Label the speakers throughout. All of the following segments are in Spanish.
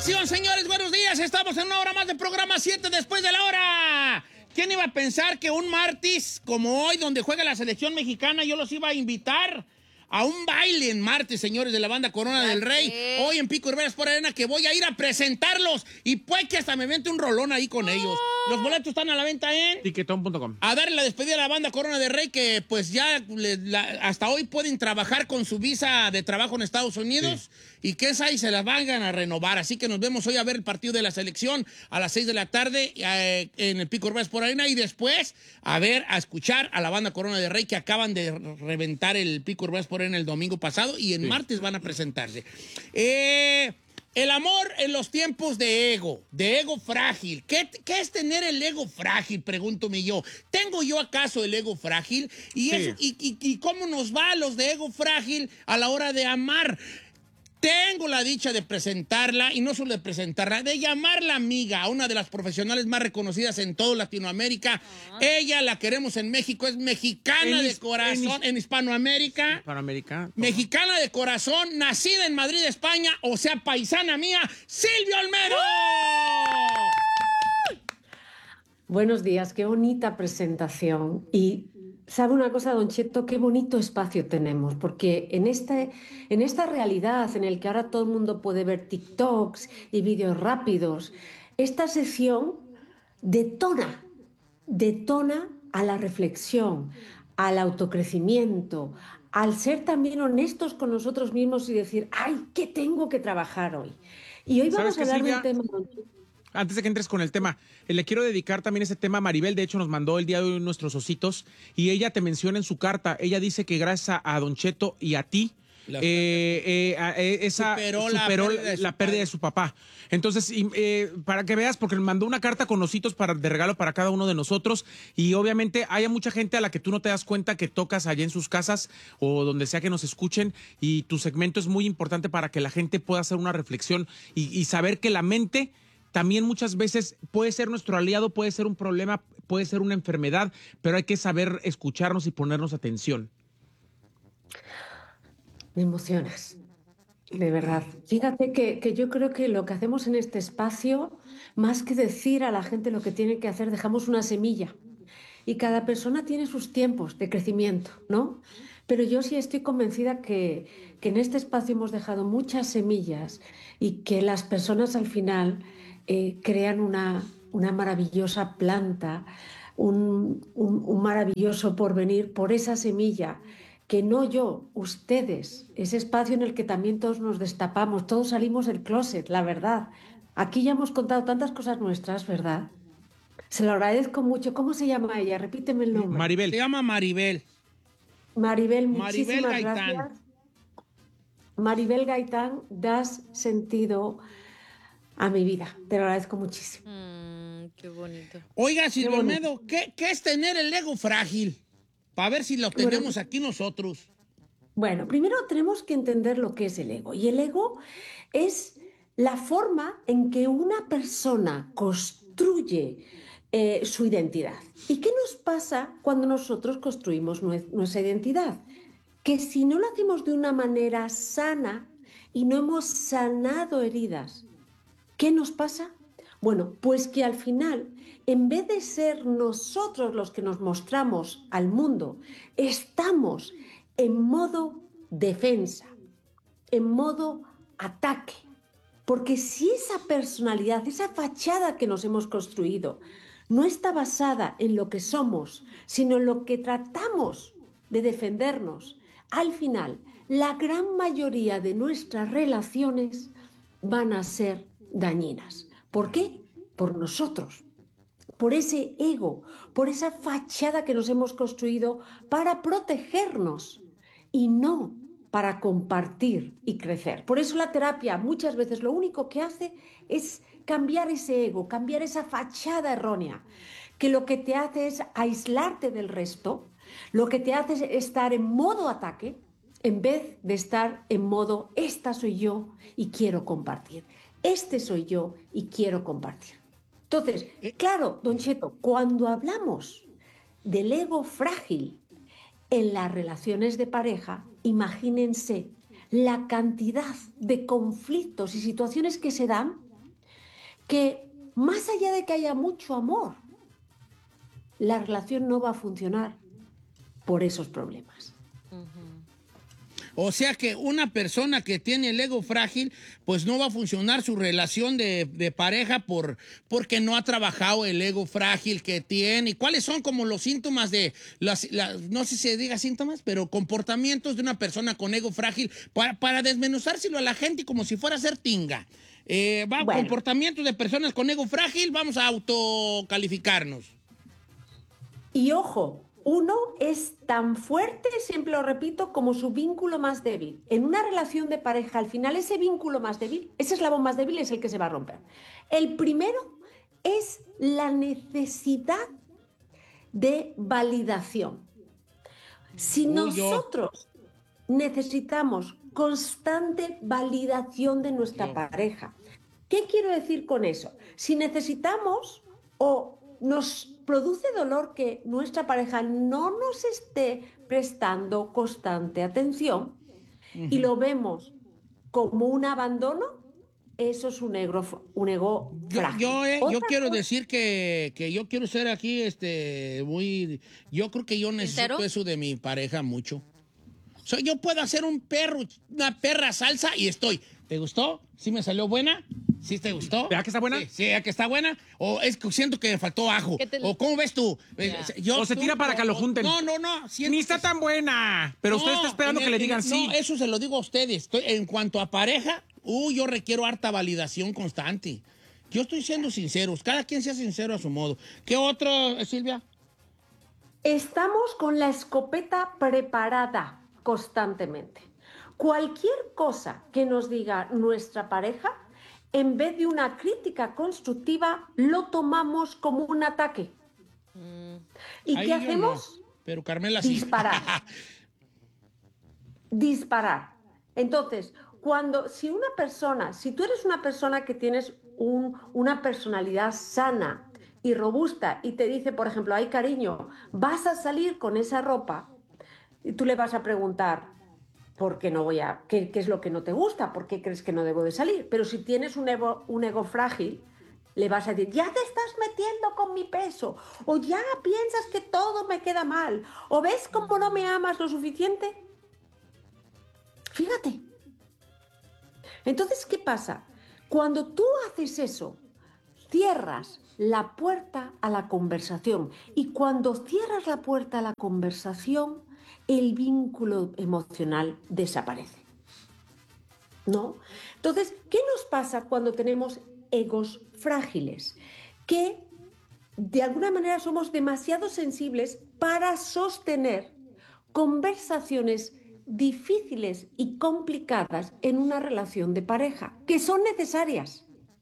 Speaker 1: nación, señores, buenos días. Estamos en una hora más de programa 7 después de la hora. ¿Quién iba a pensar que un martes como hoy, donde juega la selección mexicana, yo los iba a invitar a un baile en martes, señores de la banda Corona del Rey? Hoy en Pico Rivera Sport Arena, que voy a ir a presentarlos y puede que hasta me vente un rolón ahí con ellos. Los boletos están a la venta en
Speaker 2: Tiquetón.com.
Speaker 1: A darle la despedida a la banda Corona del Rey, que pues ya hasta hoy pueden trabajar con su visa de trabajo en Estados Unidos, y que esa y se las van a renovar. Así que nos vemos hoy a ver el partido de la selección a las 6 de la tarde en el Pico Rivera Sport Arena, y después a escuchar a la banda Corona del Rey, que acaban de reventar el Pico Rivera Sport Arena el domingo pasado, y en martes van a presentarse. El amor en los tiempos de ego frágil. ¿Qué es tener el ego frágil? Pregúntome yo. ¿Tengo yo acaso el ego frágil? ¿Y cómo nos va a los de ego frágil a la hora de amar? Tengo la dicha de presentarla, y no solo de presentarla, de llamarla amiga, a una de las profesionales más reconocidas en toda Latinoamérica. Ella la queremos en México, es mexicana de corazón, en Hispanoamérica. Mexicana de corazón, nacida en Madrid, España, o sea, paisana mía, Silvia Olmedo.
Speaker 3: Buenos días, qué bonita presentación. Y ¿sabe una cosa, Don Cheto? Qué bonito espacio tenemos, porque en esta realidad en el que ahora todo el mundo puede ver TikToks y vídeos rápidos, esta sección detona a la reflexión, al autocrecimiento, al ser también honestos con nosotros mismos y decir, ¡ay, qué tengo que trabajar hoy! Y hoy vamos a hablar de un tema, Don Cheto.
Speaker 2: Antes de que entres con el tema, le quiero dedicar también ese tema a Maribel. De hecho, nos mandó el día de hoy nuestros ositos, y ella te menciona en su carta. Ella dice que gracias a Don Cheto y a ti, superó la pérdida de su papá. Entonces, para que veas, porque me mandó una carta con ositos de regalo para cada uno de nosotros, y obviamente hay mucha gente a la que tú no te das cuenta que tocas allá en sus casas o donde sea que nos escuchen, y tu segmento es muy importante para que la gente pueda hacer una reflexión y saber que la mente también muchas veces puede ser nuestro aliado, puede ser un problema, puede ser una enfermedad, pero hay que saber escucharnos y ponernos atención.
Speaker 3: Me emocionas, de verdad. Fíjate que yo creo que lo que hacemos en este espacio, más que decir a la gente lo que tiene que hacer, dejamos una semilla. Y cada persona tiene sus tiempos de crecimiento, ¿no? Pero yo sí estoy convencida que en este espacio hemos dejado muchas semillas, y que las personas al final crean una maravillosa planta, un maravilloso porvenir por esa semilla. Que no yo, ustedes, ese espacio en el que también todos nos destapamos, todos salimos del closet, la verdad. Aquí ya hemos contado tantas cosas nuestras, ¿verdad? Se lo agradezco mucho. ¿Cómo se llama ella? Repíteme el nombre.
Speaker 2: Maribel.
Speaker 1: Se llama Maribel.
Speaker 3: Maribel, muchísimas
Speaker 1: Maribel Gaitán.
Speaker 3: gracias. Maribel Gaitán, das sentido a mi vida. Te lo agradezco muchísimo.
Speaker 4: Qué bonito.
Speaker 1: Oiga, Silvia Olmedo, ¿qué es tener el ego frágil? Para ver si lo tenemos aquí nosotros.
Speaker 3: Bueno, primero tenemos que entender lo que es el ego. Y el ego es la forma en que una persona construye su identidad. ¿Y qué nos pasa cuando nosotros construimos nuestra identidad? Que si no lo hacemos de una manera sana y no hemos sanado heridas, ¿qué nos pasa? Bueno, pues que al final, en vez de ser nosotros los que nos mostramos al mundo, estamos en modo defensa, en modo ataque. Porque si esa personalidad, esa fachada que nos hemos construido, no está basada en lo que somos, sino en lo que tratamos de defendernos, al final, la gran mayoría de nuestras relaciones van a ser dañinas. ¿Por qué? Por nosotros, por ese ego, por esa fachada que nos hemos construido para protegernos y no para compartir y crecer. Por eso la terapia muchas veces lo único que hace es cambiar ese ego, cambiar esa fachada errónea, que lo que te hace es aislarte del resto, lo que te hace es estar en modo ataque en vez de estar en modo esta soy yo y quiero compartir. Este soy yo y quiero compartir. Entonces, claro, Don Cheto, cuando hablamos del ego frágil en las relaciones de pareja, imagínense la cantidad de conflictos y situaciones que se dan que más allá de que haya mucho amor, la relación no va a funcionar por esos problemas.
Speaker 1: O sea que una persona que tiene el ego frágil, pues no va a funcionar su relación de pareja porque no ha trabajado el ego frágil que tiene. ¿Y cuáles son como los síntomas de, no sé si se diga síntomas, pero comportamientos de una persona con ego frágil para desmenuzárselo a la gente como si fuera a ser tinga? Bueno. Comportamientos de personas con ego frágil, vamos a autocalificarnos.
Speaker 3: Y ojo, uno es tan fuerte, siempre lo repito, como su vínculo más débil. En una relación de pareja, al final ese vínculo más débil, ese eslabón más débil es el que se va a romper. El primero es la necesidad de validación. Si nosotros necesitamos constante validación de nuestra pareja, ¿qué quiero decir con eso? Si necesitamos o nos produce dolor que nuestra pareja no nos esté prestando constante atención y lo vemos como un abandono, eso es un ego frágil.
Speaker 1: Yo quiero decir que yo quiero ser aquí yo creo que yo necesito eso de mi pareja mucho. Yo puedo hacer una perra salsa y estoy. ¿Te gustó? ¿Sí me salió buena? ¿Sí te gustó?
Speaker 2: ¿Verdad que está buena?
Speaker 1: Sí, ¿verdad que está buena? ¿O es que siento que me faltó ajo? ¿O cómo ves tú?
Speaker 2: O se tira para que lo junten.
Speaker 1: No.
Speaker 2: Ni está tan buena. Pero usted está esperando que le digan sí.
Speaker 1: No, eso se lo digo a ustedes. En cuanto a pareja, yo requiero harta validación constante. Yo estoy siendo sincero. Cada quien sea sincero a su modo. ¿Qué otro, Silvia?
Speaker 3: Estamos con la escopeta preparada constantemente. Cualquier cosa que nos diga nuestra pareja, en vez de una crítica constructiva, lo tomamos como un ataque. ¿Y qué hacemos?
Speaker 1: No, pero Carmela sí.
Speaker 3: Disparar. Disparar. Entonces, si tú eres una persona que tienes una personalidad sana y robusta y te dice, por ejemplo, ay cariño, vas a salir con esa ropa, y tú le vas a preguntar, ¿por qué no qué es lo que no te gusta? ¿Por qué crees que no debo de salir? Pero si tienes un ego frágil, le vas a decir, ya te estás metiendo con mi peso, o ya piensas que todo me queda mal, o ves cómo no me amas lo suficiente. Fíjate. Entonces, ¿qué pasa? Cuando tú haces eso, cierras la puerta a la conversación. Y cuando cierras la puerta a la conversación, el vínculo emocional desaparece. ¿No? Entonces, ¿qué nos pasa cuando tenemos egos frágiles? Que de alguna manera somos demasiado sensibles para sostener conversaciones difíciles y complicadas en una relación de pareja, que son necesarias.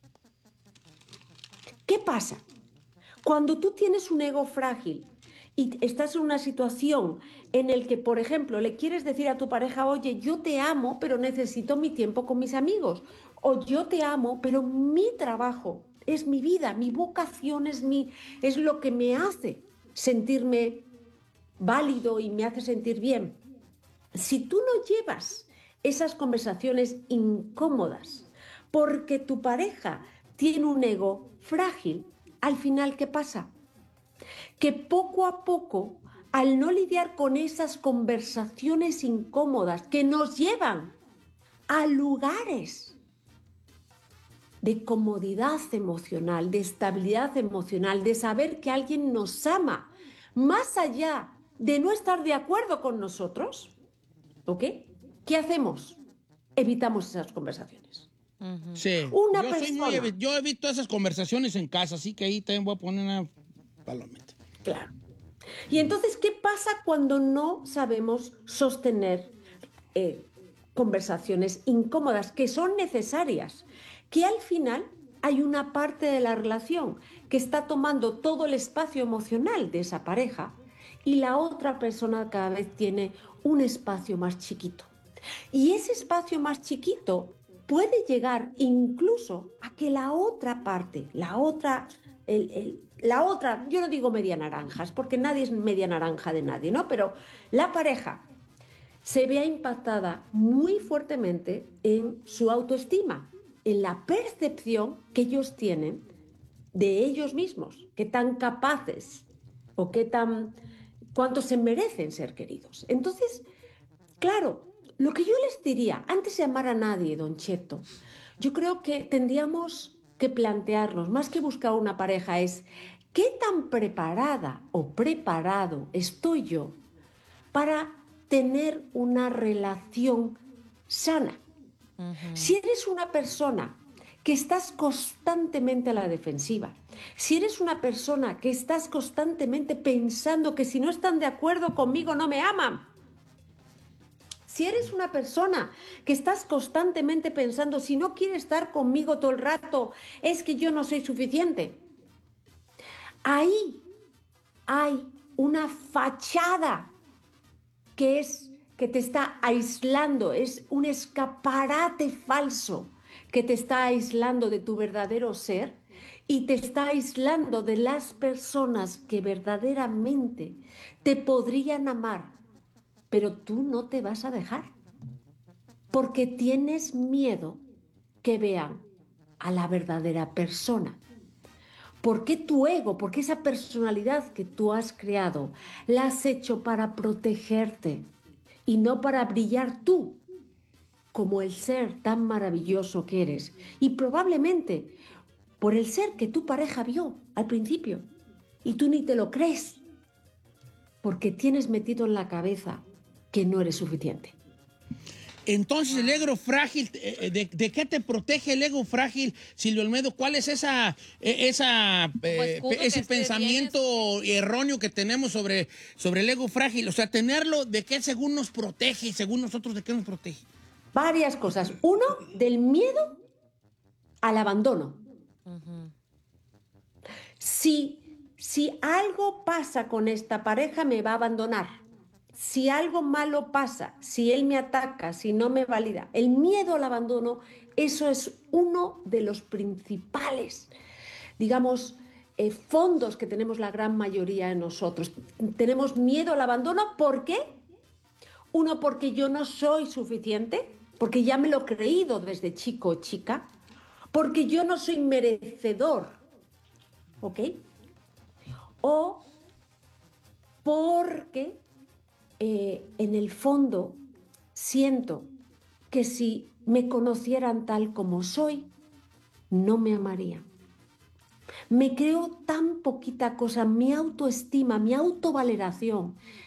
Speaker 3: ¿Qué pasa? Cuando tú tienes un ego frágil y estás en una situación en la que, por ejemplo, le quieres decir a tu pareja, oye, yo te amo, pero necesito mi tiempo con mis amigos, o yo te amo, pero mi trabajo es mi vida, mi vocación es lo que me hace sentirme válido y me hace sentir bien. Si tú no llevas esas conversaciones incómodas porque tu pareja tiene un ego frágil, al final, ¿qué pasa? Que poco a poco, al no lidiar con esas conversaciones incómodas que nos llevan a lugares de comodidad emocional, de estabilidad emocional, de saber que alguien nos ama, más allá de no estar de acuerdo con nosotros, ¿ok? ¿Qué hacemos? Evitamos esas conversaciones.
Speaker 1: Sí. Yo evito esas conversaciones en casa, así que ahí también voy a poner una palomita.
Speaker 3: Claro. Y entonces, ¿qué pasa cuando no sabemos sostener conversaciones incómodas que son necesarias? Que al final hay una parte de la relación que está tomando todo el espacio emocional de esa pareja y la otra persona cada vez tiene un espacio más chiquito. Y ese espacio más chiquito puede llegar incluso a que la otra parte, la otra, yo no digo media naranjas, porque nadie es media naranja de nadie, ¿no? Pero la pareja se vea impactada muy fuertemente en su autoestima. en la percepción que ellos tienen de ellos mismos, qué tan capaces o cuánto se merecen ser queridos. Entonces, claro, lo que yo les diría, antes de amar a nadie, don Cheto, yo creo que tendríamos que plantearnos, más que buscar una pareja, es qué tan preparada o preparado estoy yo para tener una relación sana. Si eres una persona que estás constantemente a la defensiva, si eres una persona que estás constantemente pensando que si no están de acuerdo conmigo no me aman, si eres una persona que estás constantemente pensando si no quiere estar conmigo todo el rato es que yo no soy suficiente, ahí hay una fachada que te está aislando, es un escaparate falso que te está aislando de tu verdadero ser y te está aislando de las personas que verdaderamente te podrían amar, pero tú no te vas a dejar porque tienes miedo que vean a la verdadera persona. ¿Por qué tu ego, por qué esa personalidad que tú has creado, la has hecho para protegerte y no para brillar tú como el ser tan maravilloso que eres? Y probablemente por el ser que tu pareja vio al principio y tú ni te lo crees, porque tienes metido en la cabeza que no eres suficiente.
Speaker 1: Entonces, el ego frágil, ¿de qué te protege el ego frágil, Silvia Olmedo? ¿Cuál es ese pensamiento erróneo que tenemos sobre el ego frágil? O sea, tenerlo, ¿de qué según nos protege y según nosotros de qué nos protege?
Speaker 3: Varias cosas. Uno, del miedo al abandono. Si algo pasa con esta pareja, me va a abandonar. Si algo malo pasa, si él me ataca, si no me valida, el miedo al abandono, eso es uno de los principales, digamos, fondos que tenemos la gran mayoría de nosotros. Tenemos miedo al abandono, ¿por qué? Uno, porque yo no soy suficiente, porque ya me lo he creído desde chico o chica, porque yo no soy merecedor, ¿ok? O porque en el fondo siento que si me conocieran tal como soy, no me amarían. Me creo tan poquita cosa, mi autoestima, mi autovaloración